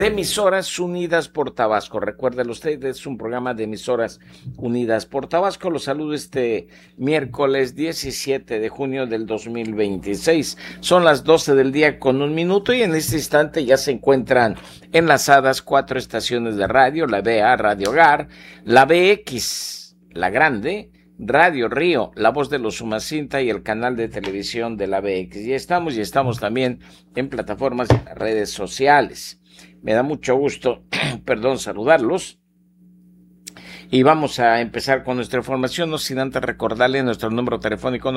de Emisoras Unidas por Tabasco. Recuérdelo usted, es un programa de Emisoras Unidas por Tabasco. Los saludo este miércoles 17 de junio del 2026. Son las 12 del día con 1 minuto y en este instante ya se encuentran enlazadas 4 estaciones de radio: la BA, Radio Hogar; la BX, la Grande; Radio Río, La Voz de los Umacinta, y el canal de televisión de la BX. Y estamos también en plataformas y redes sociales. Me da mucho gusto, saludarlos. Y vamos a empezar con nuestra información, no sin antes recordarle nuestro número telefónico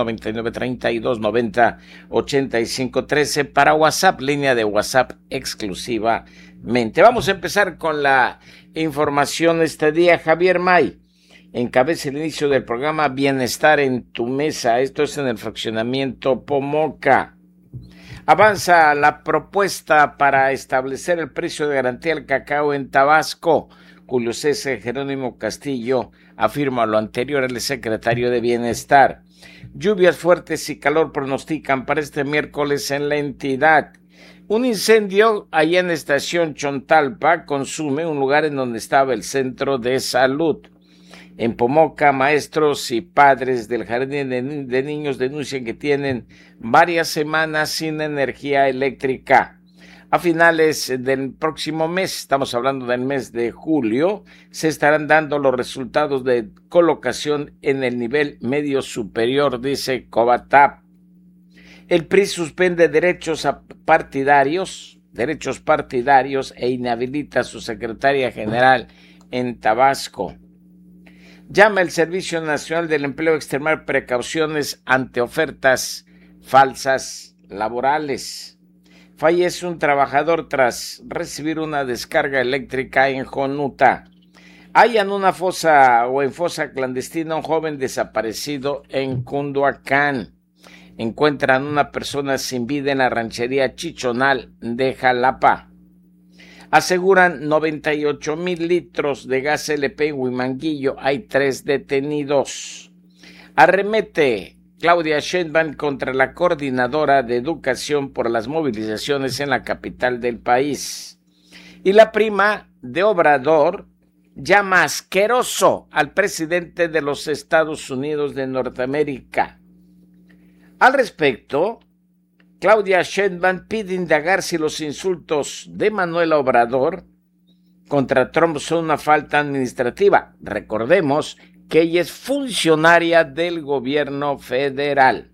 9932908513 para WhatsApp, línea de WhatsApp exclusivamente. Vamos a empezar con la información este día. Javier May encabeza el inicio del programa Bienestar en tu Mesa. Esto es en el fraccionamiento Pomoca. Avanza la propuesta para establecer el precio de garantía del cacao en Tabasco. Julio César Jerónimo Castillo afirma lo anterior, el secretario de Bienestar. Lluvias fuertes y calor pronostican para este miércoles en la entidad. Un incendio allá en la estación Chontalpa consume un lugar en donde estaba el centro de salud. En Pomoca, maestros y padres del jardín de niños denuncian que tienen varias semanas sin energía eléctrica. A finales del próximo mes, estamos hablando del mes de julio, se estarán dando los resultados de colocación en el nivel medio superior, dice Cobatap. El PRI suspende derechos partidarios e inhabilita a su secretaria general en Tabasco. Llama el Servicio Nacional del Empleo a extremar precauciones ante ofertas falsas laborales. Fallece un trabajador tras recibir una descarga eléctrica en Jonuta. Hallan una fosa clandestina un joven desaparecido en Cunduacán. Encuentran una persona sin vida en la ranchería Chichonal de Jalapa. Aseguran 98,000 litros de gas LP en Huimanguillo. Hay 3 detenidos. Arremete Claudia Sheinbaum contra la coordinadora de educación por las movilizaciones en la capital del país. Y la prima de Obrador llama asqueroso al presidente de los Estados Unidos de Norteamérica. Al respecto, Claudia Sheinbaum pide indagar si los insultos de Manuel Obrador contra Trump son una falta administrativa. Recordemos que ella es funcionaria del gobierno federal.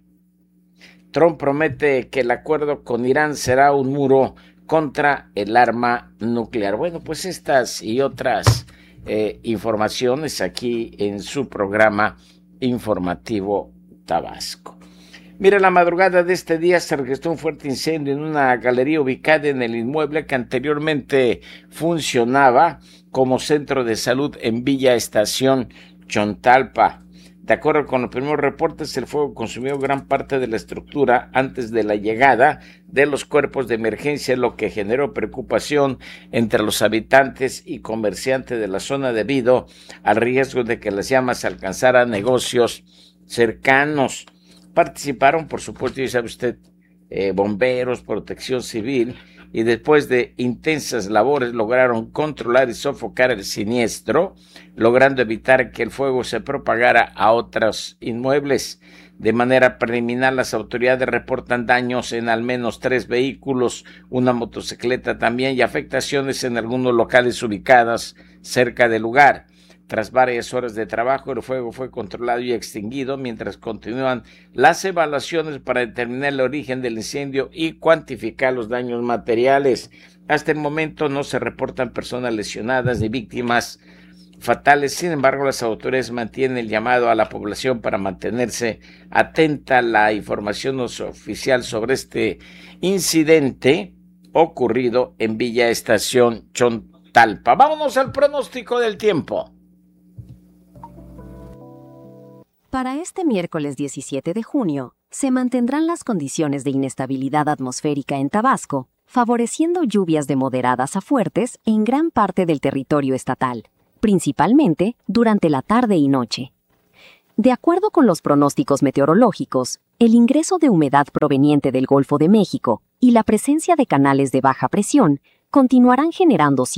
Trump promete que el acuerdo con Irán será un muro contra el arma nuclear. Bueno, pues estas y otras informaciones aquí en su programa informativo Tabasco. Mira, la madrugada de este día se registró un fuerte incendio en una galería ubicada en el inmueble que anteriormente funcionaba como centro de salud en Villa Estación Chontalpa. De acuerdo con los primeros reportes, el fuego consumió gran parte de la estructura antes de la llegada de los cuerpos de emergencia, lo que generó preocupación entre los habitantes y comerciantes de la zona debido al riesgo de que las llamas alcanzaran negocios cercanos. Participaron, por supuesto, ya sabe usted, bomberos, protección civil, y después de intensas labores lograron controlar y sofocar el siniestro, logrando evitar que el fuego se propagara a otros inmuebles. De manera preliminar, las autoridades reportan daños en al menos 3 vehículos, una motocicleta también, y afectaciones en algunos locales ubicados cerca del lugar. Tras varias horas de trabajo, el fuego fue controlado y extinguido, mientras continúan las evaluaciones para determinar el origen del incendio y cuantificar los daños materiales. Hasta el momento no se reportan personas lesionadas ni víctimas fatales. Sin embargo, las autoridades mantienen el llamado a la población para mantenerse atenta a la información oficial sobre este incidente ocurrido en Villa Estación Chontalpa. Vámonos al pronóstico del tiempo. Para este miércoles 17 de junio, se mantendrán las condiciones de inestabilidad atmosférica en Tabasco, favoreciendo lluvias de moderadas a fuertes en gran parte del territorio estatal, principalmente durante la tarde y noche. De acuerdo con los pronósticos meteorológicos, el ingreso de humedad proveniente del Golfo de México y la presencia de canales de baja presión continuarán generando